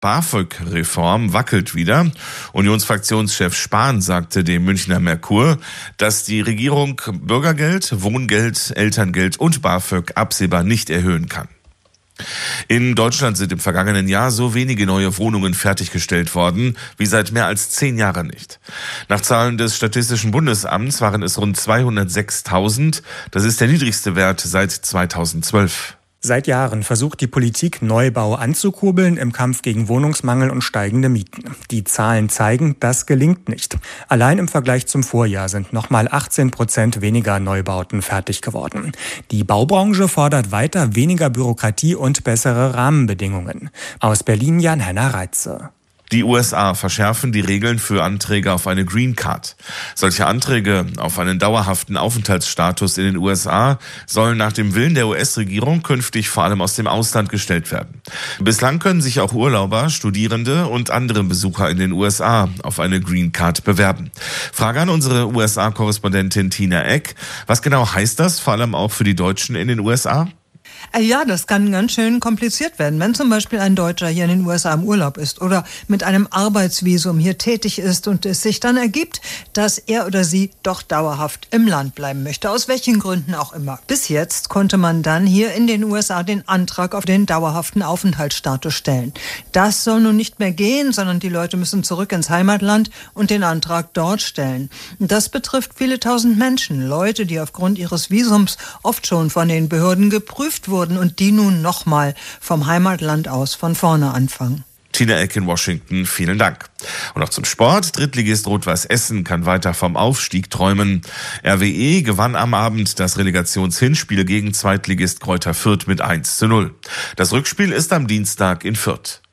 BAföG-Reform wackelt wieder. Unionsfraktionschef Spahn sagte dem Münchner Merkur, dass die Regierung Bürgergeld, Wohngeld, Elterngeld und BAföG absehbar nicht erhöhen kann. In Deutschland sind im vergangenen Jahr so wenige neue Wohnungen fertiggestellt worden wie seit mehr als 10 Jahren nicht. Nach Zahlen des Statistischen Bundesamts waren es rund 206.000. Das ist der niedrigste Wert seit 2012. Seit Jahren versucht die Politik, Neubau anzukurbeln im Kampf gegen Wohnungsmangel und steigende Mieten. Die Zahlen zeigen, das gelingt nicht. Allein im Vergleich zum Vorjahr sind nochmal 18% weniger Neubauten fertig geworden. Die Baubranche fordert weiter weniger Bürokratie und bessere Rahmenbedingungen. Aus Berlin Jan-Henner Reitze. Die USA verschärfen die Regeln für Anträge auf eine Green Card. Solche Anträge auf einen dauerhaften Aufenthaltsstatus in den USA sollen nach dem Willen der US-Regierung künftig vor allem aus dem Ausland gestellt werden. Bislang können sich auch Urlauber, Studierende und andere Besucher in den USA auf eine Green Card bewerben. Frage an unsere USA-Korrespondentin Tina Eck. Was genau heißt das, vor allem auch für die Deutschen in den USA? Ja, das kann ganz schön kompliziert werden. Wenn zum Beispiel ein Deutscher hier in den USA im Urlaub ist oder mit einem Arbeitsvisum hier tätig ist und es sich dann ergibt, dass er oder sie doch dauerhaft im Land bleiben möchte, aus welchen Gründen auch immer. Bis jetzt konnte man dann hier in den USA den Antrag auf den dauerhaften Aufenthaltsstatus stellen. Das soll nun nicht mehr gehen, sondern die Leute müssen zurück ins Heimatland und den Antrag dort stellen. Das betrifft viele tausend Menschen, Leute, die aufgrund ihres Visums oft schon von den Behörden geprüft wurden und die nun nochmal vom Heimatland aus von vorne anfangen. Tina Eck in Washington, vielen Dank. Und noch zum Sport. Drittligist Rot-Weiß Essen kann weiter vom Aufstieg träumen. RWE gewann am Abend das Relegationshinspiel gegen Zweitligist Greuther Fürth mit 1:0. Das Rückspiel ist am Dienstag in Fürth.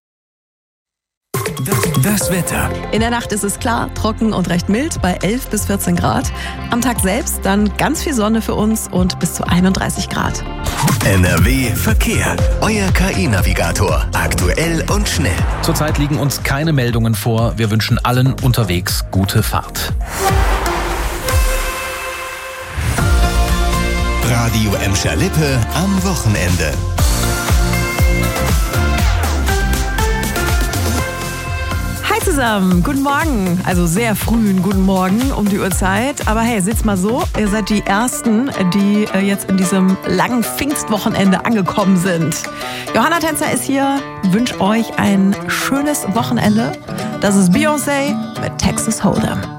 Das Wetter. In der Nacht ist es klar, trocken und recht mild bei 11 bis 14 Grad. Am Tag selbst dann ganz viel Sonne für uns und bis zu 31 Grad. NRW Verkehr. Euer KI-Navigator. Aktuell und schnell. Zurzeit liegen uns keine Meldungen vor. Wir wünschen allen unterwegs gute Fahrt. Radio Emscher-Lippe am Wochenende. Zusammen, guten Morgen, also sehr frühen guten Morgen um die Uhrzeit, aber hey, sitzt mal so, ihr seid die Ersten, die jetzt in diesem langen Pfingstwochenende angekommen sind. Johanna Tänzer ist hier, wünscht euch ein schönes Wochenende. Das ist Beyoncé mit Texas Hold'em.